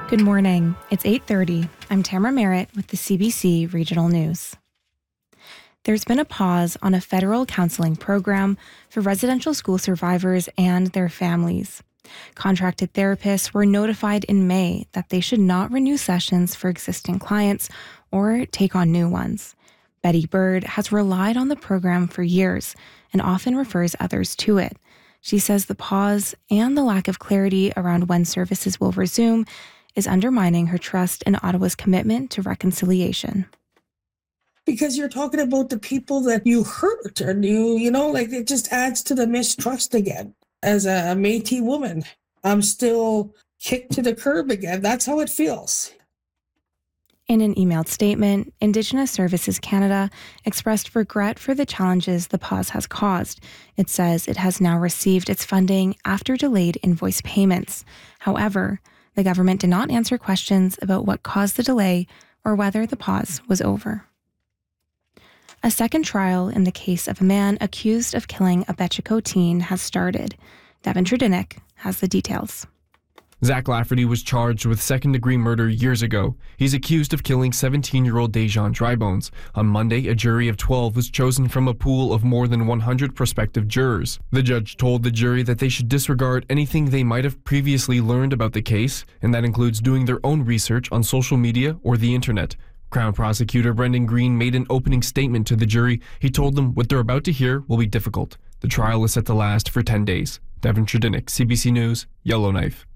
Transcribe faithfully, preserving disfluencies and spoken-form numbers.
Good morning. It's eight thirty. I'm Tamara Merritt with the C B C Regional News. There's been a pause on a federal counseling program for residential school survivors and their families. Contracted therapists were notified in May that they should not renew sessions for existing clients or take on new ones. Betty Bird has relied on the program for years and often refers others to it. She says the pause and the lack of clarity around when services will resume is undermining her trust in Ottawa's commitment to reconciliation. Because you're talking about the people that you hurt, and you, you know, like it just adds to the mistrust again. As a Métis woman, I'm still kicked to the curb again. That's how it feels. In an emailed statement, Indigenous Services Canada expressed regret for the challenges the pause has caused. It says it has now received its funding after delayed invoice payments. However, the government did not answer questions about what caused the delay or whether the pause was over. A second trial in the case of a man accused of killing a Betchico teen has started. Devin Tredinnick has the details. Zach Lafferty was charged with second-degree murder years ago. He's accused of killing seventeen-year-old Dejan Drybones. On Monday, a jury of twelve was chosen from a pool of more than one hundred prospective jurors. The judge told the jury that they should disregard anything they might have previously learned about the case, and that includes doing their own research on social media or the internet. Crown Prosecutor Brendan Green made an opening statement to the jury. He told them what they're about to hear will be difficult. The trial is set to last for ten days. Devin Tredinnick, C B C News, Yellowknife.